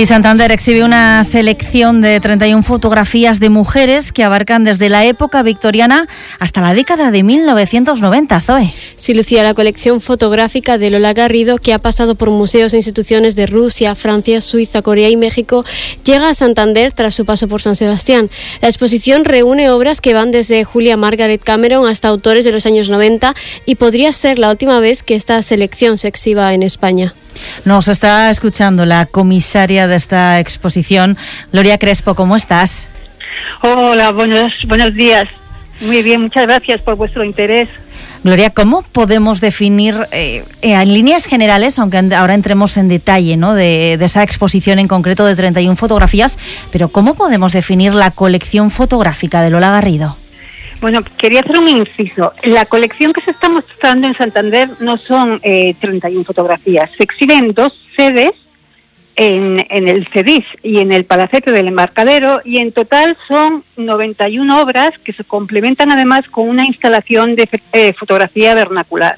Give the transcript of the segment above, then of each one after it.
Y Santander exhibe una selección de 31 fotografías de mujeres que abarcan desde la época victoriana hasta la década de 1990, Zoe. Sí, Lucía, la colección fotográfica de Lola Garrido, que ha pasado por museos e instituciones de Rusia, Francia, Suiza, Corea y México, llega a Santander tras su paso por San Sebastián. La exposición reúne obras que van desde Julia Margaret Cameron hasta autores de los años 90 y podría ser la última vez que esta selección se exhiba en España. Nos está escuchando la comisaria de esta exposición, Gloria Crespo. ¿Cómo estás? Hola, buenos días. Muy bien, muchas gracias por vuestro interés. Gloria, ¿cómo podemos definir en líneas generales, aunque ahora entremos en detalle, ¿no?, de esa exposición en concreto de 31 fotografías, pero cómo podemos definir la colección fotográfica de Lola Garrido? Bueno, quería hacer un inciso. La colección que se está mostrando en Santander no son 31 fotografías. Se exhiben 2 sedes en el CEDIS y en el Palacete del Embarcadero, y en total son 91 obras que se complementan además con una instalación de fotografía vernacular.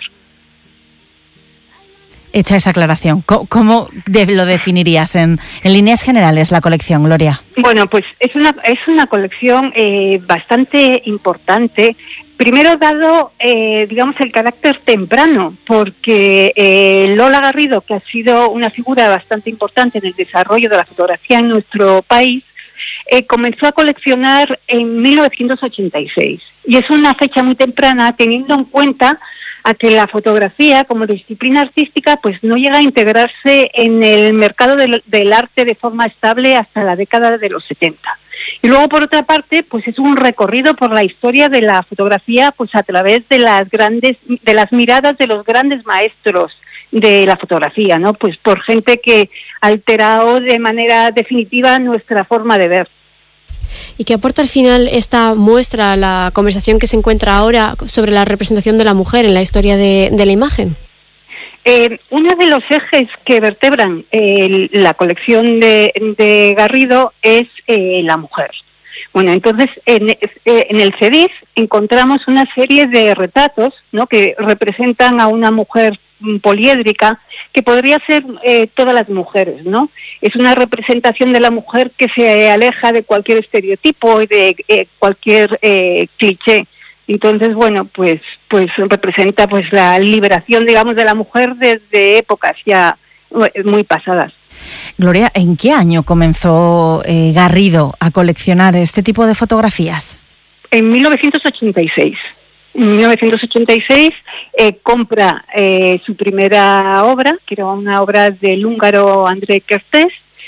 Hecha esa aclaración, ¿cómo lo definirías en líneas generales la colección, Gloria? Bueno, pues es una colección bastante importante. Primero, dado, digamos, el carácter temprano, porque Lola Garrido, que ha sido una figura bastante importante en el desarrollo de la fotografía en nuestro país, comenzó a coleccionar en 1986. Y es una fecha muy temprana, teniendo en cuenta a que la fotografía como disciplina artística pues no llega a integrarse en el mercado del arte de forma estable hasta la década de los 70. Y luego, por otra parte, pues es un recorrido por la historia de la fotografía pues a través de las miradas de los grandes maestros de la fotografía, ¿no? Pues por gente que ha alterado de manera definitiva nuestra forma de ver. ¿Y qué aporta al final esta muestra a la conversación que se encuentra ahora sobre la representación de la mujer en la historia de la imagen? Uno de los ejes que vertebran la colección de Garrido es la mujer. Bueno, entonces en el CEDIS encontramos una serie de retratos, ¿no?, que representan a una mujer poliédrica, que podría ser todas las mujeres, ¿no? Es una representación de la mujer que se aleja de cualquier estereotipo y de cualquier cliché. Entonces, bueno, pues representa pues la liberación, digamos, de la mujer desde épocas ya muy pasadas. Gloria, ¿en qué año comenzó Garrido a coleccionar este tipo de fotografías? En 1986. En 1986 compra su primera obra, que era una obra del húngaro André Kertész,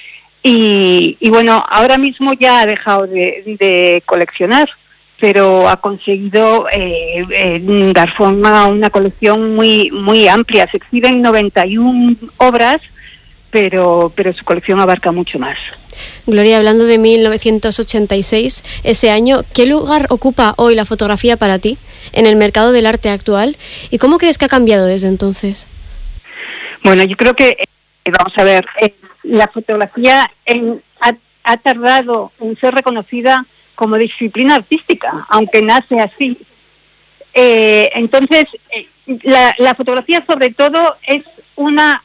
y bueno, ahora mismo ya ha dejado de coleccionar, pero ha conseguido dar forma a una colección muy amplia. Se exhiben 91 obras, pero su colección abarca mucho más. Gloria, hablando de 1986, ese año, ¿qué lugar ocupa hoy la fotografía para ti en el mercado del arte actual? ¿Y cómo crees que ha cambiado desde entonces? Bueno, yo creo que, vamos a ver, la fotografía ha tardado en ser reconocida como disciplina artística, aunque nace así. Entonces, la fotografía sobre todo es una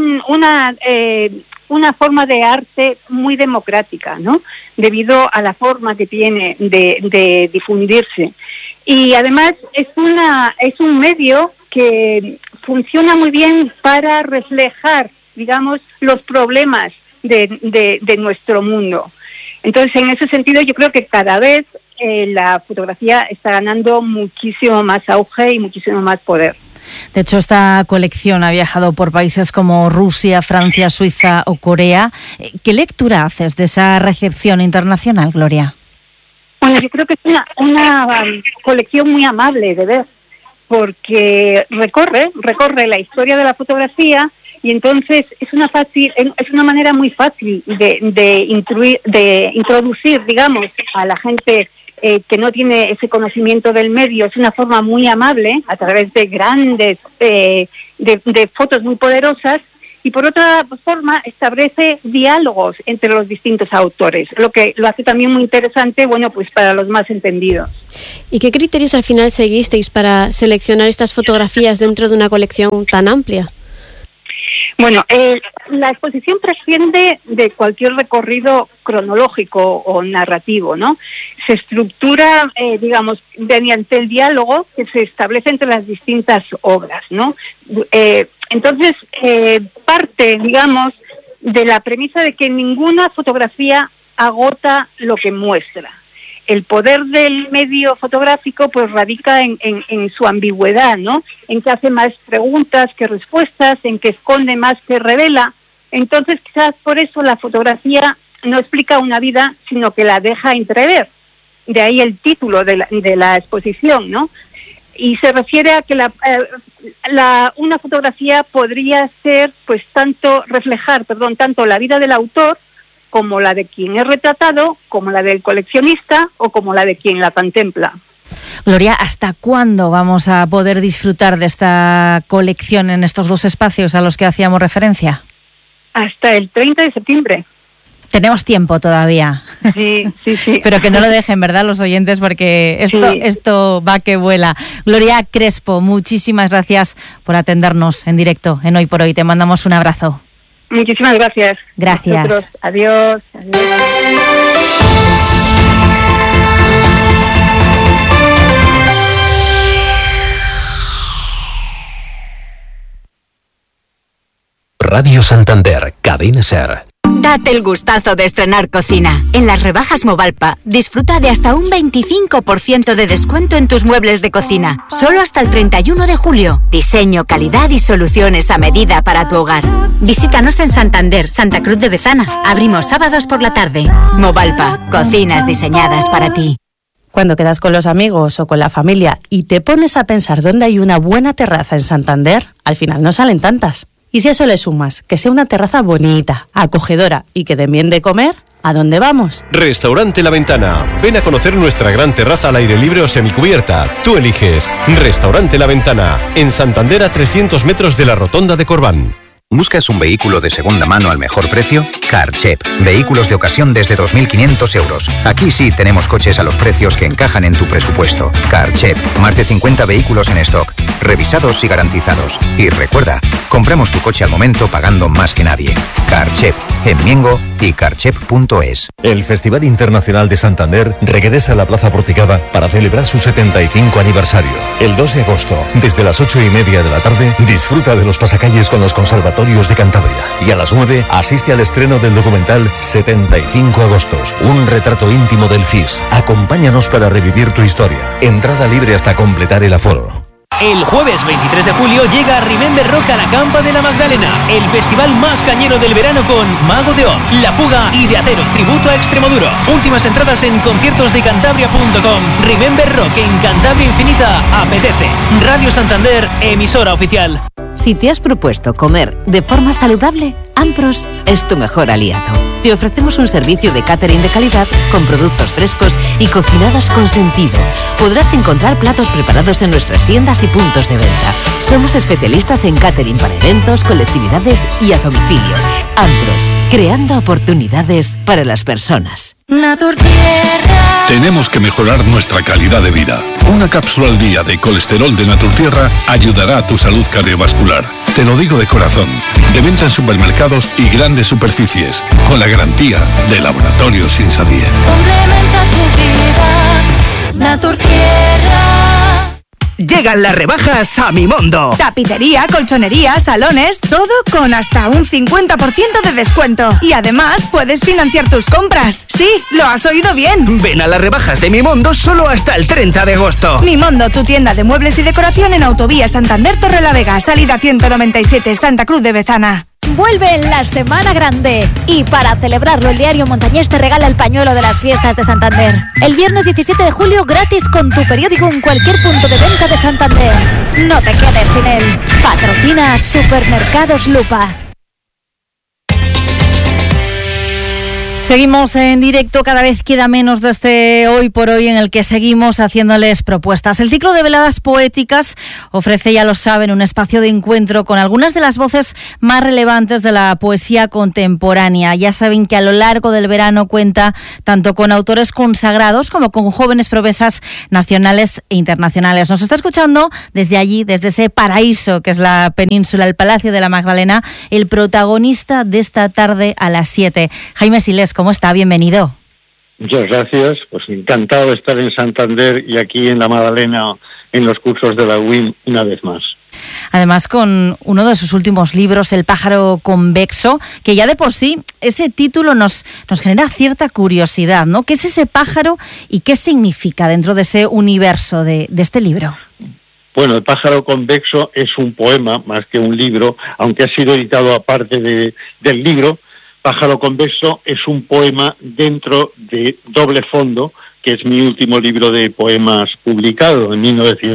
forma de arte muy democrática, ¿no?, debido a la forma que tiene de difundirse. Y además es un medio que funciona muy bien para reflejar, digamos, los problemas de nuestro mundo. Entonces, en ese sentido, yo creo que cada vez la fotografía está ganando muchísimo más auge y muchísimo más poder. De hecho, esta colección ha viajado por países como Rusia, Francia, Suiza o Corea. ¿Qué lectura haces de esa recepción internacional, Gloria? Bueno, yo creo que es una colección muy amable de ver, porque recorre la historia de la fotografía, y entonces es una manera muy fácil de introducir, digamos, a la gente que no tiene ese conocimiento del medio. Es una forma muy amable, a través de grandes de fotos muy poderosas, y por otra forma establece diálogos entre los distintos autores, lo que lo hace también muy interesante, bueno, pues para los más entendidos. ¿Y qué criterios al final seguisteis para seleccionar estas fotografías dentro de una colección tan amplia? Bueno, la exposición prescinde de cualquier recorrido cronológico o narrativo, ¿no? Se estructura, digamos, mediante el diálogo que se establece entre las distintas obras, ¿no? Entonces, parte, digamos, de la premisa de que ninguna fotografía agota lo que muestra. El poder del medio fotográfico pues radica en su ambigüedad, ¿no? En que hace más preguntas que respuestas, en que esconde más que revela. Entonces, quizás por eso la fotografía no explica una vida, sino que la deja entrever. De ahí el título de la exposición, ¿no? Y se refiere a que una fotografía podría ser, pues, reflejar tanto la vida del autor como la de quien es retratado, como la del coleccionista o como la de quien la contempla. Gloria, ¿hasta cuándo vamos a poder disfrutar de esta colección en estos dos espacios a los que hacíamos referencia? Hasta el 30 de septiembre. Tenemos tiempo todavía. Sí. Pero que no lo dejen, ¿verdad?, los oyentes, porque esto va que vuela. Gloria Crespo, muchísimas gracias por atendernos en directo en Hoy por Hoy. Te mandamos un abrazo. Muchísimas gracias. Gracias. Adiós. Radio Santander, Cadena SER. Date el gustazo de estrenar cocina. En las rebajas Movalpa, disfruta de hasta un 25% de descuento en tus muebles de cocina. Solo hasta el 31 de julio. Diseño, calidad y soluciones a medida para tu hogar. Visítanos en Santander, Santa Cruz de Bezana. Abrimos sábados por la tarde. Movalpa, cocinas diseñadas para ti. Cuando quedas con los amigos o con la familia y te pones a pensar dónde hay una buena terraza en Santander, al final no salen tantas. Y si a eso le sumas que sea una terraza bonita, acogedora y que den bien de comer, ¿a dónde vamos? Restaurante La Ventana. Ven a conocer nuestra gran terraza al aire libre o semicubierta. Tú eliges. Restaurante La Ventana. En Santander, a 300 metros de la Rotonda de Corbán. ¿Buscas un vehículo de segunda mano al mejor precio? Carchep. Vehículos de ocasión desde 2.500 euros. Aquí sí tenemos coches a los precios que encajan en tu presupuesto. Carchep. Más de 50 vehículos en stock. Revisados y garantizados. Y recuerda, compramos tu coche al momento pagando más que nadie. Carchep. En Miengo y carchep.es. El Festival Internacional de Santander regresa a la Plaza Porticada para celebrar su 75 aniversario. El 2 de agosto, desde las 8:30 de la tarde, disfruta de los pasacalles con los conservatorios de Cantabria. Y a las 9 asiste al estreno del documental 75 Agostos, un retrato íntimo del FIS. Acompáñanos para revivir tu historia. Entrada libre hasta completar el aforo. El jueves 23 de julio llega Remember Rock a la Campa de la Magdalena, el festival más cañero del verano con Mago de Oz, La Fuga y De Acero, tributo a Extremoduro. Últimas entradas en conciertosdecantabria.com. Remember Rock en Cantabria Infinita apetece. Radio Santander, emisora oficial. Si te has propuesto comer de forma saludable, Ampros es tu mejor aliado. Te ofrecemos un servicio de catering de calidad con productos frescos y cocinados con sentido. Podrás encontrar platos preparados en nuestras tiendas y puntos de venta. Somos especialistas en catering para eventos, colectividades y a domicilio. Ampros, creando oportunidades para las personas. Naturtierra. Tenemos que mejorar nuestra calidad de vida. Una cápsula al día de colesterol de Naturtierra ayudará a tu salud cardiovascular. Te lo digo de corazón. De venta en supermercados y grandes superficies, con la garantía de Laboratorios Insabier. Complementa tu vida, Naturtierra. Llegan las rebajas a Mimondo. Tapicería, colchonería, salones, todo con hasta un 50% de descuento. Y además puedes financiar tus compras. Sí, lo has oído bien. Ven a las rebajas de Mimondo solo hasta el 30 de agosto. Mimondo, tu tienda de muebles y decoración en Autovía Santander Torrelavega, salida 197, Santa Cruz de Bezana. Vuelve la Semana Grande y para celebrarlo el diario Montañés te regala el pañuelo de las fiestas de Santander. El viernes 17 de julio gratis con tu periódico en cualquier punto de venta de Santander. No te quedes sin él. Patrocina Supermercados Lupa. Seguimos en directo, cada vez queda menos de este Hoy por Hoy en el que seguimos haciéndoles propuestas. El ciclo de veladas poéticas ofrece, ya lo saben, un espacio de encuentro con algunas de las voces más relevantes de la poesía contemporánea. Ya saben que a lo largo del verano cuenta tanto con autores consagrados como con jóvenes promesas nacionales e internacionales. Nos está escuchando desde allí, desde ese paraíso que es la península, el Palacio de la Magdalena, el protagonista de esta tarde a las 7. Jaime Siles, ¿cómo está? Bienvenido. Muchas gracias, pues encantado de estar en Santander y aquí en la Magdalena en los cursos de la UIM una vez más. Además con uno de sus últimos libros, El pájaro convexo, que ya de por sí ese título nos genera cierta curiosidad, ¿no? ¿Qué es ese pájaro y qué significa dentro de ese universo de este libro? Bueno, El pájaro convexo es un poema más que un libro, aunque ha sido editado aparte del libro. Pájaro convexo es un poema dentro de Doble Fondo, que es mi último libro de poemas publicado en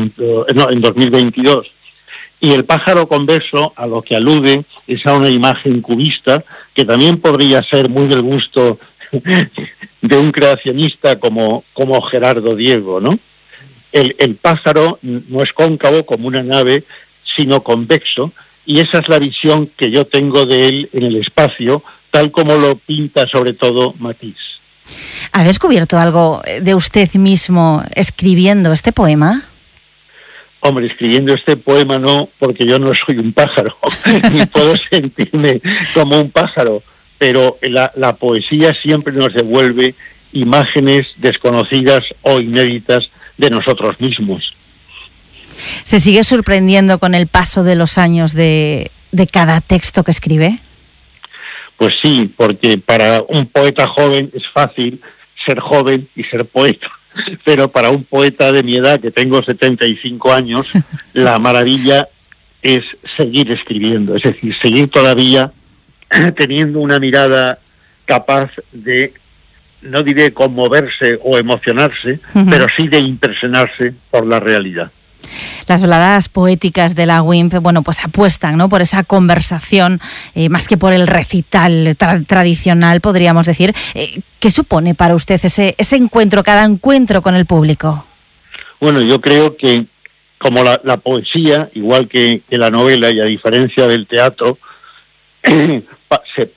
2022. Y el pájaro convexo a lo que alude es a una imagen cubista que también podría ser muy del gusto de un creacionista como Gerardo Diego, ¿no? El pájaro no es cóncavo como una nave, sino convexo, y esa es la visión que yo tengo de él en el espacio, tal como lo pinta sobre todo Matisse. ¿Ha descubierto algo de usted mismo escribiendo este poema? Hombre, escribiendo este poema no, porque yo no soy un pájaro, ni puedo sentirme como un pájaro, pero la poesía siempre nos devuelve imágenes desconocidas o inéditas de nosotros mismos. ¿Se sigue sorprendiendo con el paso de los años de cada texto que escribe? Pues sí, porque para un poeta joven es fácil ser joven y ser poeta, pero para un poeta de mi edad, que tengo 75 años, la maravilla es seguir escribiendo, es decir, seguir todavía teniendo una mirada capaz de, no diré conmoverse o emocionarse, pero sí de impresionarse por la realidad. Las veladas poéticas de la WIMP, bueno, pues apuestan, ¿no?, por esa conversación, más que por el recital tradicional, podríamos decir. ¿Qué supone para usted ese encuentro, cada encuentro con el público? Bueno, yo creo que como la poesía, igual que la novela, y a diferencia del teatro, se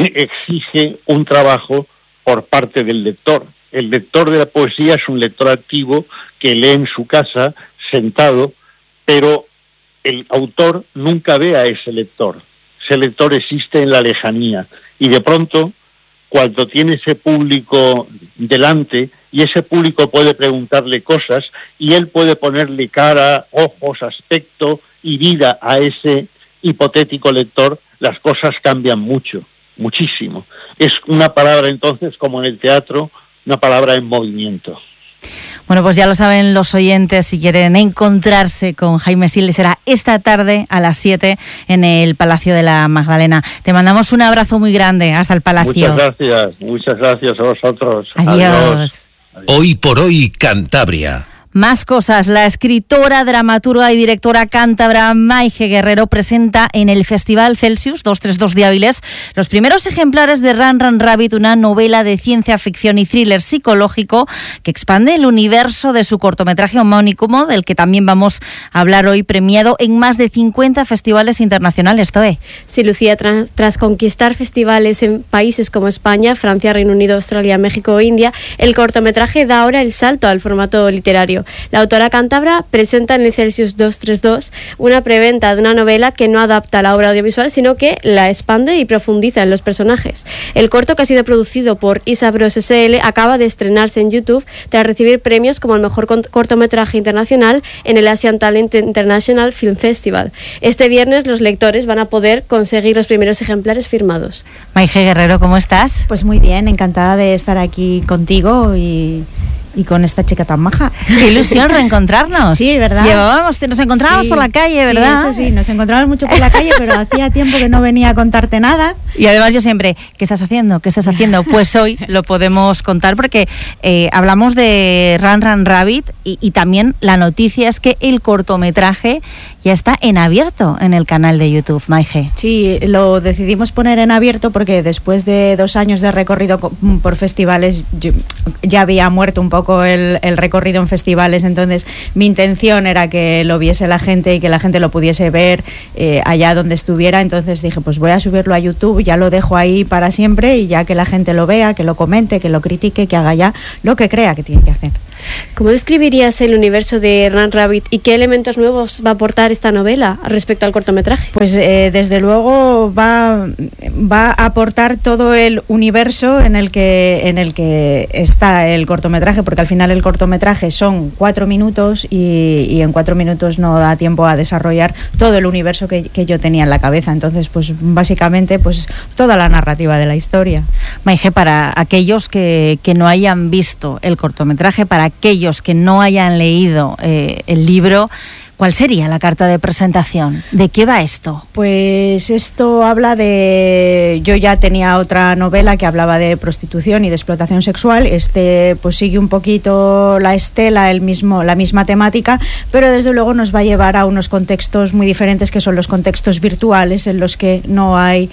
exige un trabajo por parte del lector. El lector de la poesía es un lector activo que lee en su casa, sentado, pero el autor nunca ve a ese lector. Ese lector existe en la lejanía y de pronto, cuando tiene ese público delante y ese público puede preguntarle cosas y él puede ponerle cara, ojos, aspecto y vida a ese hipotético lector, las cosas cambian mucho, muchísimo. Es una palabra entonces, como en el teatro, una palabra en movimiento. Bueno, pues ya lo saben los oyentes, si quieren encontrarse con Jaime Siles, será esta tarde a las 7 en el Palacio de la Magdalena. Te mandamos un abrazo muy grande hasta el Palacio. Muchas gracias a vosotros. Adiós. Hoy por hoy, Cantabria. Más cosas. La escritora, dramaturga y directora cántabra Maige Guerrero presenta en el Festival Celsius 232 de Áviles los primeros ejemplares de Run Run Rabbit, una novela de ciencia ficción y thriller psicológico que expande el universo de su cortometraje homónimo, del que también vamos a hablar hoy, premiado en más de 50 festivales internacionales. Toé. Sí, Lucía, tras conquistar festivales en países como España, Francia, Reino Unido, Australia, México o India, el cortometraje da ahora el salto al formato literario. La autora cántabra presenta en el Celsius 232 una preventa de una novela que no adapta la obra audiovisual, sino que la expande y profundiza en los personajes. El corto, que ha sido producido por Isa Bros SL, acaba de estrenarse en YouTube tras recibir premios como el mejor cortometraje internacional en el Asian Talent International Film Festival. Este viernes los lectores van a poder conseguir los primeros ejemplares firmados. Maige Guerrero, ¿cómo estás? Pues muy bien, encantada de estar aquí contigo y con esta chica tan maja. Qué ilusión reencontrarnos. Sí, ¿verdad? Nos encontrábamos por la calle, ¿verdad? Sí, eso sí, nos encontrábamos mucho por la calle, pero hacía tiempo que no venía a contarte nada. Y además yo siempre, ¿qué estás haciendo? ¿Qué estás haciendo? Pues hoy lo podemos contar porque hablamos de Run Run Rabbit y también la noticia es que el cortometraje ya está en abierto en el canal de YouTube, Maije. Sí, lo decidimos poner en abierto porque después de 2 años de recorrido por festivales, ya había muerto un poco el recorrido en festivales, entonces mi intención era que lo viese la gente y que la gente lo pudiese ver allá donde estuviera. Entonces dije, pues voy a subirlo a YouTube, ya lo dejo ahí para siempre y ya que la gente lo vea, que lo comente, que lo critique, que haga ya lo que crea que tiene que hacer. ¿Cómo describirías el universo de Ran Rabbit y qué elementos nuevos va a aportar esta novela respecto al cortometraje? Pues desde luego va a aportar todo el universo en el que está el cortometraje, porque al final el cortometraje son 4 minutos y en 4 minutos no da tiempo a desarrollar todo el universo que yo tenía en la cabeza. Entonces, pues básicamente, pues toda la narrativa de la historia. Maije, para aquellos que no hayan visto el cortometraje, para aquellos que no hayan leído el libro, ¿cuál sería la carta de presentación? ¿De qué va esto? Pues esto habla de... Yo ya tenía otra novela que hablaba de prostitución y de explotación sexual. Pues sigue un poquito la estela, la misma temática, pero desde luego nos va a llevar a unos contextos muy diferentes, que son los contextos virtuales, en los que no hay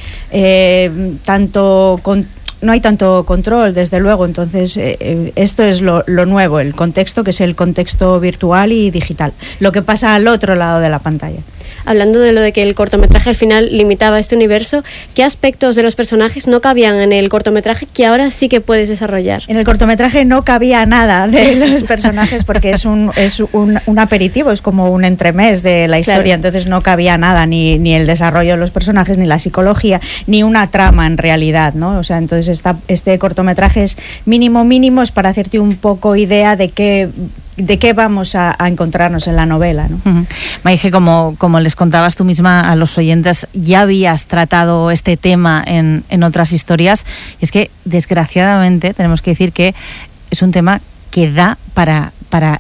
no hay tanto control, desde luego. Entonces, esto es lo nuevo, el contexto, que es el contexto virtual y digital, lo que pasa al otro lado de la pantalla. Hablando de lo de que el cortometraje al final limitaba este universo, ¿qué aspectos de los personajes no cabían en el cortometraje que ahora sí que puedes desarrollar? En el cortometraje no cabía nada de los personajes porque es un aperitivo, es como un entremés de la historia. Claro. Entonces no cabía nada, ni el desarrollo de los personajes, ni la psicología, ni una trama en realidad, ¿no? O sea, entonces este cortometraje es mínimo, es para hacerte un poco idea de qué vamos a encontrarnos en la novela, ¿no? Uh-huh. Maije, como les contabas tú misma a los oyentes, ya habías tratado este tema en otras historias, y es que desgraciadamente tenemos que decir que es un tema que da para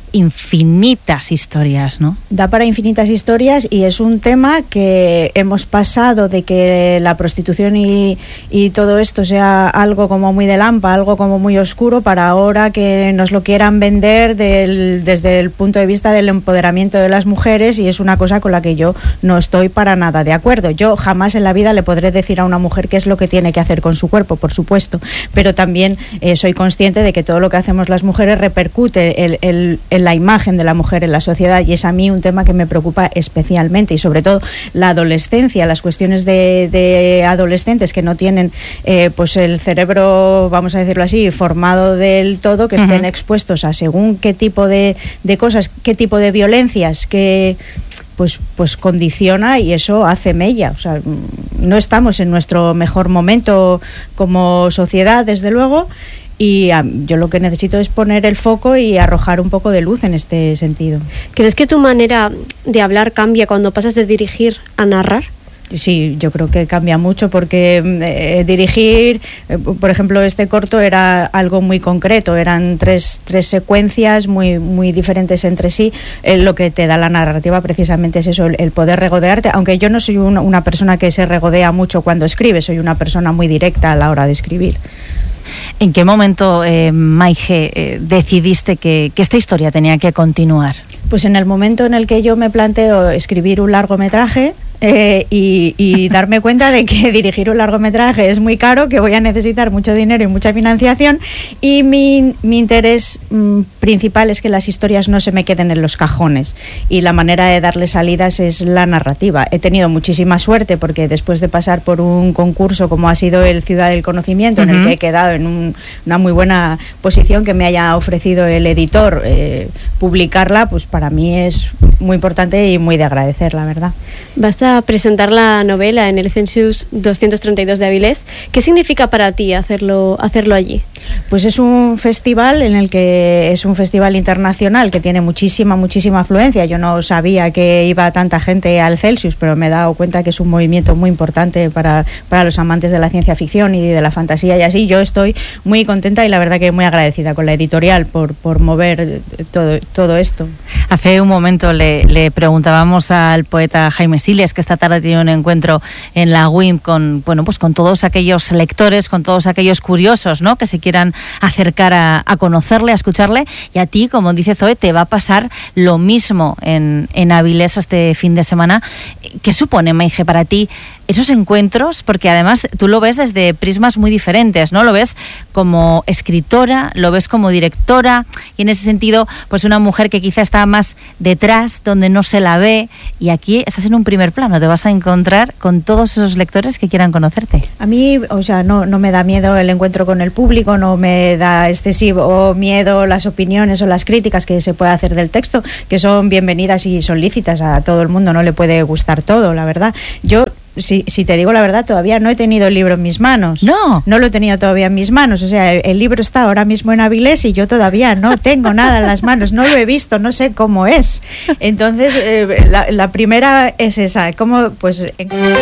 infinitas historias, ¿no? Da para infinitas historias, y es un tema que hemos pasado de que la prostitución y todo esto sea algo como muy de lampa, algo como muy oscuro, para ahora que nos lo quieran vender desde el punto de vista del empoderamiento de las mujeres, y es una cosa con la que yo no estoy para nada de acuerdo. Yo jamás en la vida le podré decir a una mujer qué es lo que tiene que hacer con su cuerpo, por supuesto, pero también soy consciente de que todo lo que hacemos las mujeres repercute en la imagen de la mujer en la sociedad, y es a mí un tema que me preocupa especialmente, y sobre todo la adolescencia, las cuestiones de adolescentes que no tienen pues el cerebro, vamos a decirlo así, formado del todo, que estén expuestos a según qué tipo de cosas, qué tipo de violencias, que pues condiciona, y eso hace mella. O sea, no estamos en nuestro mejor momento como sociedad, desde luego. Y yo lo que necesito es poner el foco y arrojar un poco de luz en este sentido. ¿Crees que tu manera de hablar cambia cuando pasas de dirigir a narrar? Sí, yo creo que cambia mucho, porque dirigir, por ejemplo, este corto era algo muy concreto, eran tres secuencias muy diferentes entre sí. Lo que te da la narrativa precisamente es eso, el poder regodearte, aunque yo no soy una persona que se regodea mucho cuando escribe, soy una persona muy directa a la hora de escribir. ¿En qué momento, Maije, decidiste que esta historia tenía que continuar? Pues en el momento en el que yo me planteo escribir un largometraje, y darme cuenta de que dirigir un largometraje es muy caro, que voy a necesitar mucho dinero y mucha financiación, y mi interés principal es que las historias no se me queden en los cajones, y la manera de darle salidas es la narrativa. He tenido muchísima suerte, porque después de pasar por un concurso como ha sido el Ciudad del Conocimiento, en el que he quedado en una muy buena posición, que me haya ofrecido el editor publicarla, pues para mí es muy importante y muy de agradecer, la verdad. Vas a presentar la novela en el Census 232 de Avilés. ¿Qué significa para ti hacerlo allí? Pues es un festival es un festival internacional que tiene muchísima afluencia. Yo no sabía que iba tanta gente al Celsius, pero me he dado cuenta que es un movimiento muy importante para los amantes de la ciencia ficción y de la fantasía, y así. Yo estoy muy contenta y la verdad que muy agradecida con la editorial por mover todo esto. Hace un momento le preguntábamos al poeta Jaime Siles, que esta tarde tiene un encuentro en la WIM con todos aquellos lectores, con todos aquellos curiosos, ¿no?, que se quieren quieran acercar a conocerle, a escucharle. Y a ti, como dice Zoe, te va a pasar lo mismo en Avilés este fin de semana. ¿Qué supone, Maije, para ti esos encuentros? Porque además tú lo ves desde prismas muy diferentes, ¿no? Lo ves como escritora, lo ves como directora, y en ese sentido, pues una mujer que quizá está más detrás, donde no se la ve, y aquí estás en un primer plano, te vas a encontrar con todos esos lectores que quieran conocerte. A mí, o sea, no me da miedo el encuentro con el público, no me da excesivo miedo las opiniones o las críticas que se puede hacer del texto, que son bienvenidas y son lícitas. A todo el mundo no le puede gustar todo, la verdad. Yo, si te digo la verdad, todavía no he tenido el libro en mis manos. No lo he tenido todavía en mis manos. O sea, el libro está ahora mismo en Avilés y yo todavía no tengo nada en las manos. No lo he visto, no sé cómo es. Entonces, la primera es esa. ¿Cómo? Pues...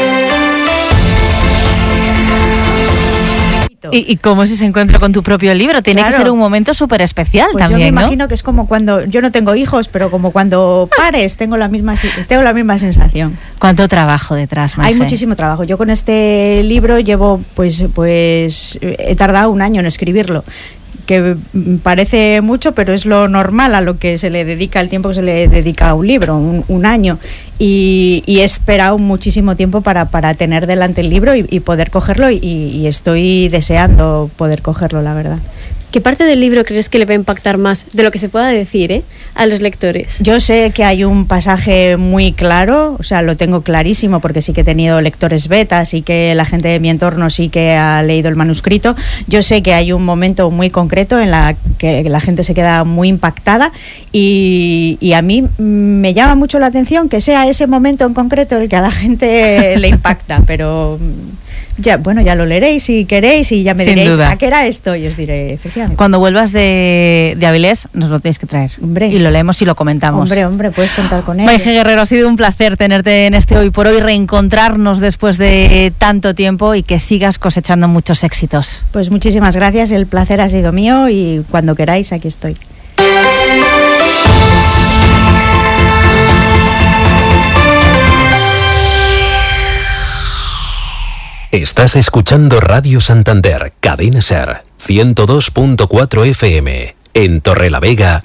¿Y cómo es ese encuentro con tu propio libro? Tiene que ser un momento súper especial pues también, yo me imagino que es como cuando... Yo no tengo hijos, pero como cuando pares tengo la misma sensación. ¿Cuánto trabajo detrás, Maije? Hay muchísimo trabajo. Yo con este libro llevo, pues he tardado 1 año en escribirlo, que parece mucho, pero es lo normal a lo que se le dedica, el tiempo que se le dedica a un libro, un año. Y he esperado muchísimo tiempo para tener delante el libro y poder cogerlo, y estoy deseando poder cogerlo, la verdad. ¿Qué parte del libro crees que le va a impactar más de lo que se pueda decir, a los lectores? Yo sé que hay un pasaje muy claro, o sea, lo tengo clarísimo porque sí que he tenido lectores betas y que la gente de mi entorno sí que ha leído el manuscrito. Yo sé que hay un momento muy concreto en la que la gente se queda muy impactada y a mí me llama mucho la atención que sea ese momento en concreto el que a la gente le impacta, pero... Ya lo leeréis si queréis y ya me diréis ¿a qué era esto? Y os diré, efectivamente. Cuando vuelvas de Avilés, nos lo tenéis que traer. Hombre. Y lo leemos y lo comentamos. Hombre, puedes contar con él. Maije Guerrero, ha sido un placer tenerte en este Hoy por Hoy, reencontrarnos después de tanto tiempo y que sigas cosechando muchos éxitos. Pues muchísimas gracias, el placer ha sido mío y cuando queráis, aquí estoy. Estás escuchando Radio Santander, Cadena Ser, 102.4 FM, en Torrelavega,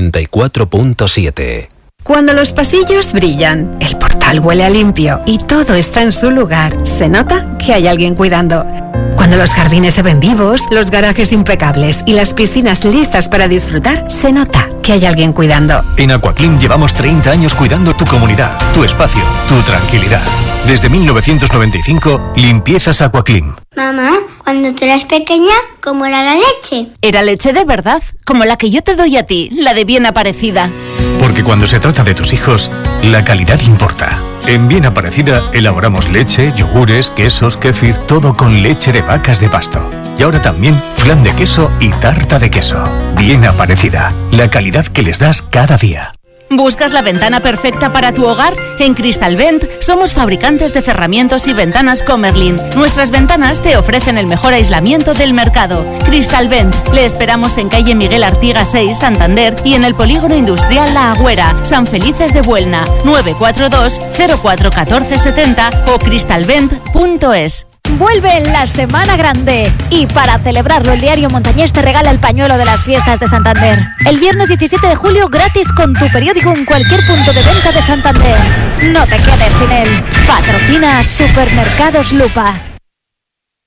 94.7. Cuando los pasillos brillan, el portal huele a limpio y todo está en su lugar, se nota que hay alguien cuidando. Cuando los jardines se ven vivos, los garajes impecables y las piscinas listas para disfrutar, se nota que hay alguien cuidando. En Aquaclim llevamos 30 años cuidando tu comunidad, tu espacio, tu tranquilidad. Desde 1995, limpiezas Aquaclim. Mamá, cuando tú eras pequeña, ¿cómo era la leche? Era leche de verdad, como la que yo te doy a ti, la de Bien Aparecida. Porque cuando se trata de tus hijos, la calidad importa. En Bien Aparecida elaboramos leche, yogures, quesos, kéfir, todo con leche de vacas de pasto. Y ahora también flan de queso y tarta de queso. Bien Aparecida, la calidad que les das cada día. ¿Buscas la ventana perfecta para tu hogar? En Cristalvent somos fabricantes de cerramientos y ventanas Comerlin. Nuestras ventanas te ofrecen el mejor aislamiento del mercado. Cristalvent, le esperamos en calle Miguel Artigas 6, Santander, y en el polígono industrial La Agüera, San Felices de Buelna, 942 04 14 70 o cristalvent.es. Vuelve la Semana Grande y para celebrarlo el Diario Montañés te regala el pañuelo de las fiestas de Santander. El viernes 17 de julio gratis con tu periódico en cualquier punto de venta de Santander. No te quedes sin él. Patrocina Supermercados Lupa.